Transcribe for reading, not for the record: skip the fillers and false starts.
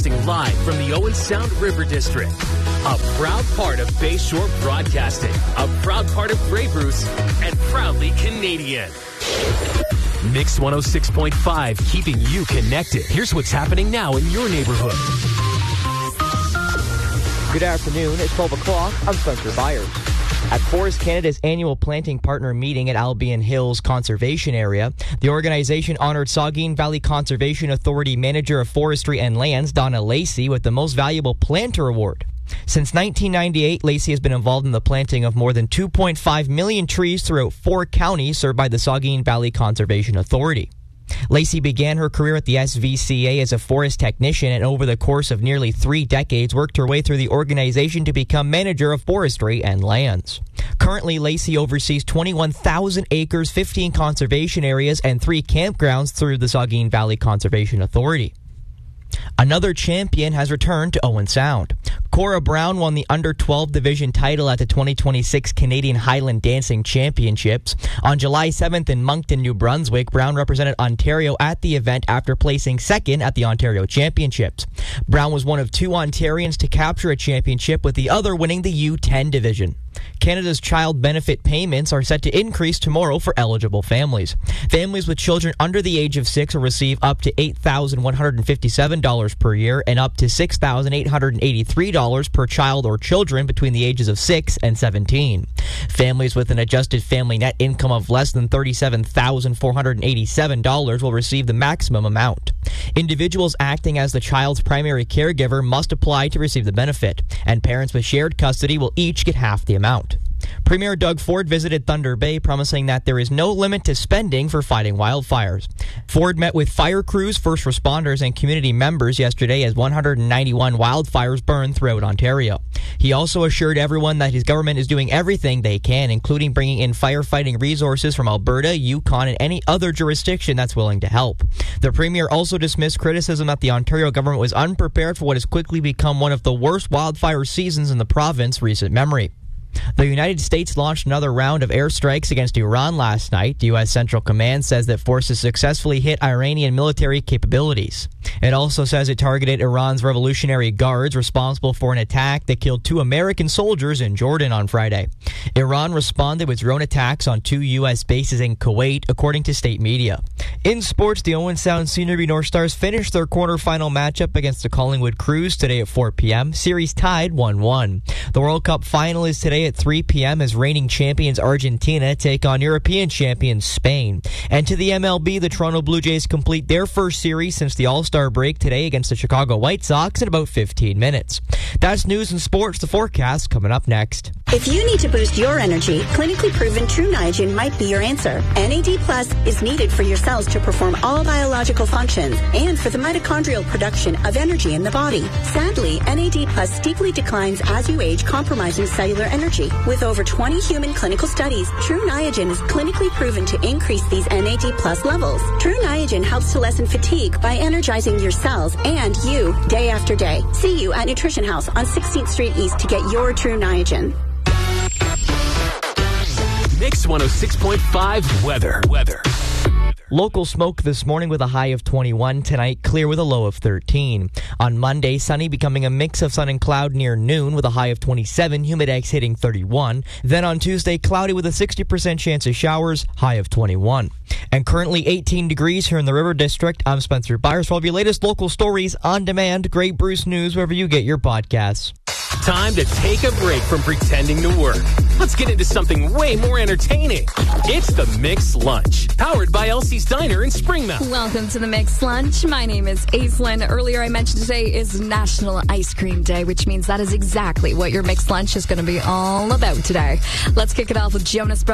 Live from the Owen Sound River District. A proud part of Bayshore Broadcasting. A proud part of Grey Bruce. And proudly Canadian. Mix 106.5, keeping you connected. Here's what's happening now in your neighborhood. Good afternoon. It's 12 o'clock. I'm Spencer Byers. At Forest Canada's annual planting partner meeting at Albion Hills Conservation Area, the organization honored Saugeen Valley Conservation Authority Manager of Forestry and Lands, Donna Lacey, with the Most Valuable Planter Award. Since 1998, Lacey has been involved in the planting of more than 2.5 million trees throughout 4 counties served by the Saugeen Valley Conservation Authority. Lacey began her career at the SVCA as a forest technician and over the course of nearly 3 decades worked her way through the organization to become manager of forestry and lands. Currently, Lacey oversees 21,000 acres, 15 conservation areas, and 3 campgrounds through the Saugeen Valley Conservation Authority. Another champion has returned to Owen Sound. Cora Brown won the Under-12 division title at the 2026 Canadian Highland Dancing Championships. On July 7th in Moncton, New Brunswick, Brown represented Ontario at the event after placing second at the Ontario Championships. Brown was one of 2 Ontarians to capture a championship, with the other winning the U10 division. Canada's child benefit payments are set to increase tomorrow for eligible families. Families with children under the age of 6 will receive up to $8,157 per year and up to $6,883 per child or children between the ages of 6 and 17. Families with an adjusted family net income of less than $37,487 will receive the maximum amount. Individuals acting as the child's primary caregiver must apply to receive the benefit, and parents with shared custody will each get half the amount. Premier Doug Ford visited Thunder Bay, promising that there is no limit to spending for fighting wildfires. Ford met with fire crews, first responders, and community members yesterday as 191 wildfires burned throughout Ontario. He also assured everyone that his government is doing everything they can, including bringing in firefighting resources from Alberta, Yukon, and any other jurisdiction that's willing to help. The Premier also dismissed criticism that the Ontario government was unprepared for what has quickly become one of the worst wildfire seasons in the province recent memory. The United States launched another round of airstrikes against Iran last night. The U.S. Central Command says that forces successfully hit Iranian military capabilities. It also says it targeted Iran's Revolutionary Guards, responsible for an attack that killed 2 American soldiers in Jordan on Friday. Iran responded with drone attacks on 2 U.S. bases in Kuwait, according to state media. In sports, the Owen Sound Senior B North Stars finished their quarterfinal matchup against the Collingwood Crews today at 4 p.m. Series tied 1-1. The World Cup final is today at 3 p.m. as reigning champions Argentina take on European champions Spain. And to the MLB, the Toronto Blue Jays complete their first series since the All-Star break today against the Chicago White Sox in about 15 minutes. That's news and sports. The forecast coming up next. If you need to boost your energy, clinically proven True Niagen might be your answer. NAD Plus is needed for your cells to perform all biological functions and for the mitochondrial production of energy in the body. Sadly, NAD Plus steeply declines as you age, compromising cellular energy. With over 20 human clinical studies, True Niagen is clinically proven to increase these NAD Plus levels. True Niagen helps to lessen fatigue by energizing your cells and you day after day. See you at Nutrition House on 16th Street East to get your True Niagen. Mix 106.5 weather. Local smoke this morning with a high of 21. Tonight, clear with a low of 13. On Monday, sunny, becoming a mix of sun and cloud near noon with a high of 27. Humidex hitting 31. Then on Tuesday, cloudy with a 60% chance of showers, high of 21. And currently 18 degrees here in the River District. I'm Spencer Byers. For all of your latest local stories on demand, Grey Bruce News, wherever you get your podcasts. Time to take a break from pretending to work. Let's get into something way more entertaining. It's the Mixed Lunch, powered by Elsie's Diner in Springmount. Welcome to the Mixed Lunch. My name is Aislinn. Earlier I mentioned today is National Ice Cream Day, which means that is exactly what your Mixed Lunch is going to be all about today. Let's kick it off with Jonas Brothers.